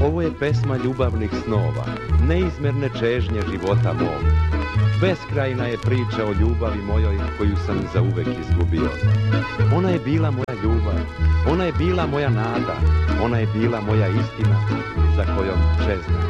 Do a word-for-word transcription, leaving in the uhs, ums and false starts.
Ovo je pesma ljubavnih snova, neizmerne čežnje života mog. Beskrajna je priča o ljubavi mojoj koju sam zauvek izgubio. Ona je bila moja ljubav, ona je bila moja nada, ona je bila moja istina za kojom čeznem.